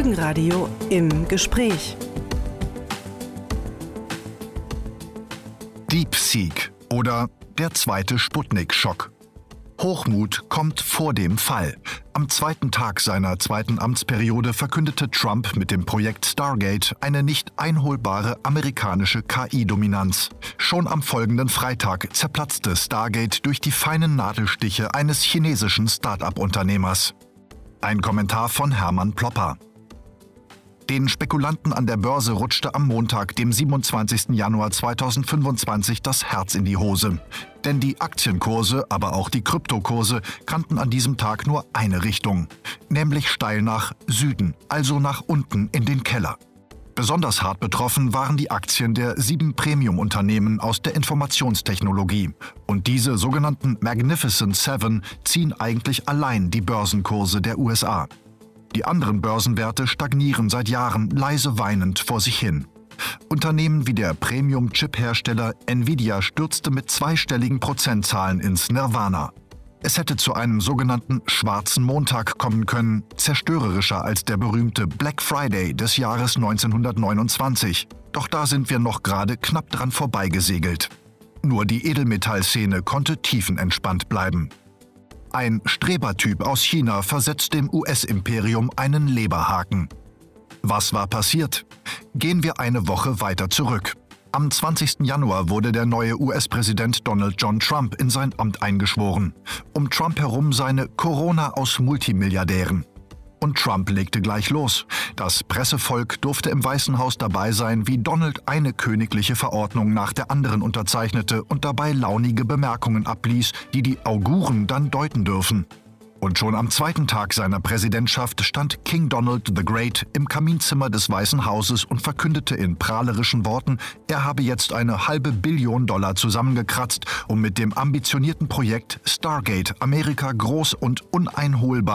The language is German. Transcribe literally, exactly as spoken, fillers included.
Lügenradio im Gespräch. DeepSeek oder der zweite Sputnik-Schock. Hochmut kommt vor dem Fall. Am zweiten Tag seiner zweiten Amtsperiode verkündete Trump mit dem Projekt Stargate eine nicht einholbare amerikanische K I-Dominanz. Schon am folgenden Freitag zerplatzte Stargate durch die feinen Nadelstiche eines chinesischen Start-up-Unternehmers. Ein Kommentar von Hermann Plopper. Den Spekulanten an der Börse rutschte am Montag, dem siebenundzwanzigsten Januar zweitausendfünfundzwanzig, das Herz in die Hose. Denn die Aktienkurse, aber auch die Kryptokurse kannten an diesem Tag nur eine Richtung, nämlich steil nach Süden, also nach unten in den Keller. Besonders hart betroffen waren die Aktien der sieben Premium-Unternehmen aus der Informationstechnologie. Und diese sogenannten Magnificent Seven ziehen eigentlich allein die Börsenkurse der U S A. Die anderen Börsenwerte stagnieren seit Jahren leise weinend vor sich hin. Unternehmen wie der Premium-Chip-Hersteller Nvidia stürzte mit zweistelligen Prozentzahlen ins Nirvana. Es hätte zu einem sogenannten schwarzen Montag kommen können, zerstörerischer als der berühmte Black Friday des Jahres neunzehnhundertneunundzwanzig. Doch da sind wir noch gerade knapp dran vorbeigesegelt. Nur die Edelmetallszene konnte tiefenentspannt bleiben. Ein Strebertyp aus China versetzt dem U S-Imperium einen Leberhaken. Was war passiert? Gehen wir eine Woche weiter zurück. Am zwanzigsten Januar wurde der neue U S-Präsident Donald John Trump in sein Amt eingeschworen. Um Trump herum seine Corona aus Multimilliardären. Und Trump legte gleich los. Das Pressevolk durfte im Weißen Haus dabei sein, wie Donald eine königliche Verordnung nach der anderen unterzeichnete und dabei launige Bemerkungen abließ, die die Auguren dann deuten dürfen. Und schon am zweiten Tag seiner Präsidentschaft stand King Donald the Great im Kaminzimmer des Weißen Hauses und verkündete in prahlerischen Worten, er habe jetzt eine halbe Billion Dollar zusammengekratzt, um mit dem ambitionierten Projekt Stargate Amerika groß und uneinholbar